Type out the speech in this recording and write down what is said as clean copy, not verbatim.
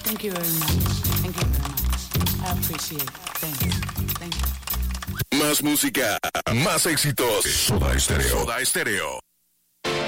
Thank you very much. Thank you very much. I appreciate it. Thank you. Thank you. Más música, más éxitos. Soda Stereo. Soda Stereo.